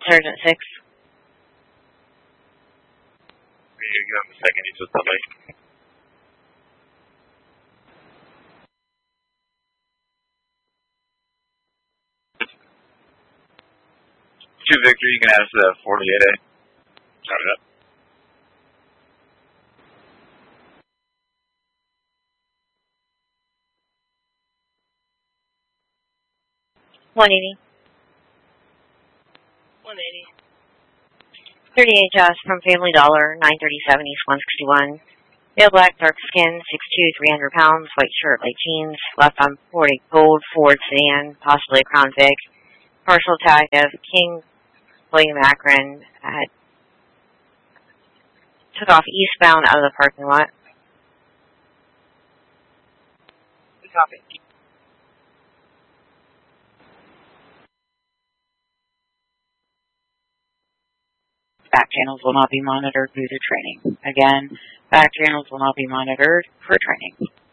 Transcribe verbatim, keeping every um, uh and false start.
Sergeant six. You give him a second, he's with somebody. Two Victor, you can add us to forty-eight A. Start it up. one eighty. one eighty. thirty-eight Josh from Family Dollar, nine thirty-seven East one sixty-one. Male black, dark skin, six two, three hundred pounds, white shirt, light jeans, left on board a gold Ford sedan, possibly a Crown Vic. Partial tag of King William Akron. Uh, took off eastbound out of the parking lot. Copy. Back channels will not be monitored due to training. Again, back channels will not be monitored for training.